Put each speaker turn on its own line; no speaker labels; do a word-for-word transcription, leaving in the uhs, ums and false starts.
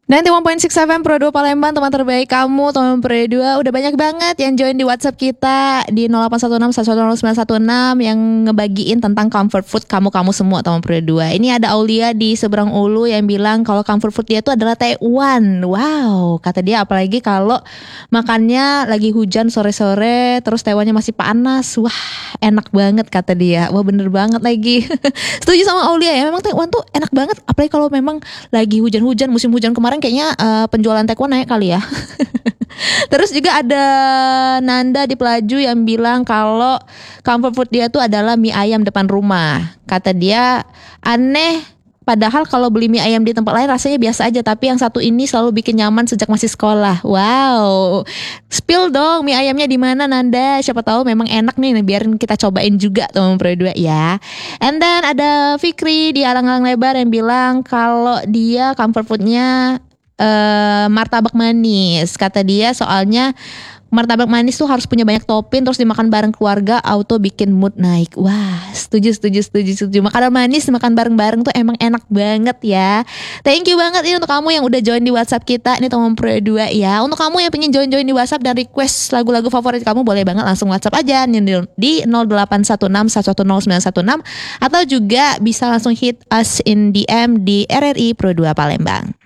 sembilan puluh satu titik enam F M Pro dua Palembang, teman terbaik kamu, teman Pro dua. Udah banyak banget yang join di WhatsApp kita di nol delapan satu enam satu satu nol sembilan satu enam yang ngebagiin tentang comfort food kamu-kamu semua, teman Pro dua. Ini ada Aulia di Seberang Ulu yang bilang kalau comfort food dia itu adalah Taiwan. Wow, kata dia apalagi kalau makannya lagi hujan sore-sore terus Taiwannya masih panas. Wah, enak banget kata dia. Wah, bener banget lagi. Setuju sama Aulia ya, memang Taiwan tuh enak banget apalagi kalau memang lagi hujan-hujan, musim hujan kemarin kayaknya uh, penjualan Taiwan naik kali ya. Terus juga ada Nanda di Pelaju yang bilang kalau comfort food dia tuh adalah mie ayam depan rumah. Kata dia aneh, padahal kalau beli mie ayam di tempat lain rasanya biasa aja, tapi yang satu ini selalu bikin nyaman sejak masih sekolah. Wow, spill dong mie ayamnya di mana Nanda? Siapa tahu memang enak nih, biarin kita cobain juga teman Pro dua ya. And then ada Fikri di Alang-alang Lebar yang bilang kalau dia comfort foodnya Uh, martabak manis. Kata dia soalnya martabak manis tuh harus punya banyak topping, terus dimakan bareng keluarga auto bikin mood naik. Wah, setuju setuju setuju setuju. Makanan manis makan bareng-bareng tuh emang enak banget ya. Thank you banget ini untuk kamu yang udah join di WhatsApp kita. Ini teman Pro dua ya. Untuk kamu yang pengen join-join di WhatsApp dan request lagu-lagu favorit kamu, boleh banget langsung WhatsApp aja di nol delapan satu enam satu satu nol sembilan satu enam atau juga bisa langsung hit us in D M di R R I Pro dua Palembang.